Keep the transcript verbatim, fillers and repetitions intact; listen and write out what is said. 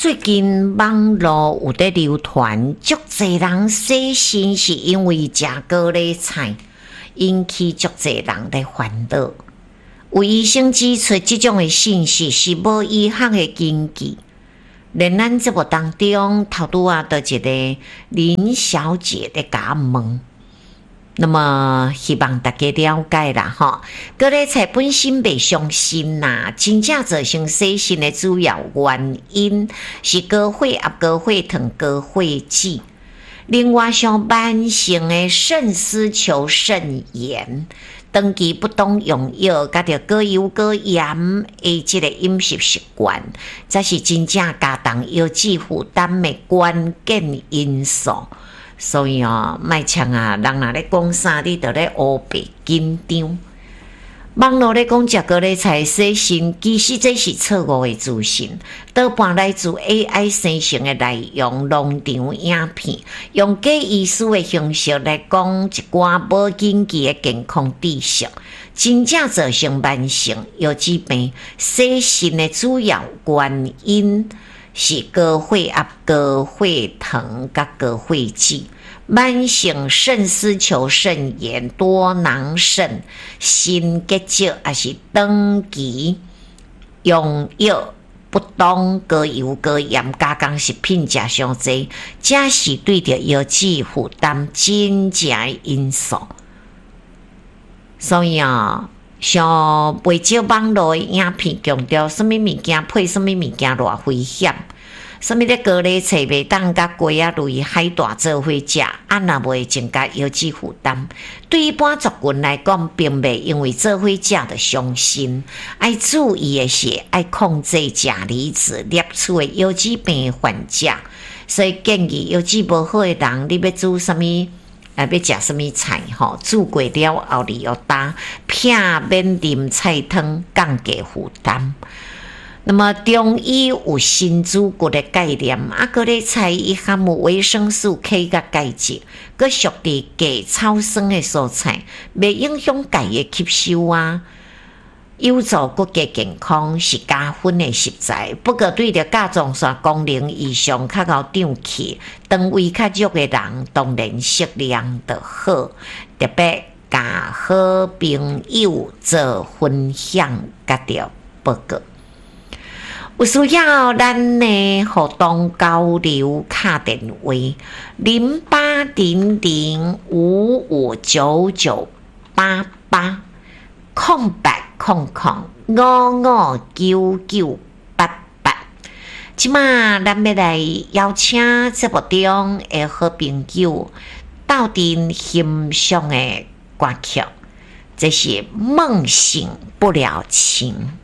最近网络有在流传，足侪人洗身是因为食高丽菜，引起足侪人的烦恼。有医生指出，这种的信息是无医学的根据。连咱节目当中头拄啊，的一个林小姐在甲我问。那么希望大家了解啦，吼，高丽菜本身袂伤身呐，真正造成洗身的主要原因是高血压、高血糖、高血脂。另外，像慢性的肾丝球肾炎，长期不当用药，甲着高油高盐的这个饮食习惯，才是真正加重药剂负担的关键因素。所以哦，莫像啊，人若咧讲啥，你就咧乌白紧张。网络咧讲食高丽菜洗身，其实这是错误的资讯，多半来自 A I 生成的内容农场影片，用假医师的形式来讲一寡无根据的健康知识，真正造成慢性腰子病。洗身的主要原因是高血压、高血糖、甲高血脂。慢性肾丝球肾炎、多囊肾、心结石，还是长期用药不当、高油高盐、加工食品食伤济，这是对着药剂负担真正的因素。所以啊，像袂少网络的影片强调什么物件配什么物件偌危险。什么咧高丽菜袂当甲鸡仔类海带做伙食，啊若袂增加药剂负担。对一般族群来讲，并袂因为做伙食就伤身。爱注意的是，爱控制钾离子摄取的腰子病的患者。所以建议腰子无好的人，你要煮什么？啊，要食什么菜？吼，煮过了后你要打片免啉菜汤，降低负担。那么中医有新主骨的概念，啊，高丽菜伊含有维生素 K 甲钙质，佮属于低草酸的蔬菜，袂影响钙的吸收啊，有助骨骼健康，是加分的食材。不过对着甲状腺功能异常较高长气、肠胃较弱的人，当然适量就好，特别甲好朋友做分享，甲着报告。有需要咱呢互动交流，卡电话零八零零五五九九八八空白空空五五九九八八。即马咱要来邀请节目中的好朋友斗阵欣赏的歌曲，这是梦醒不了情。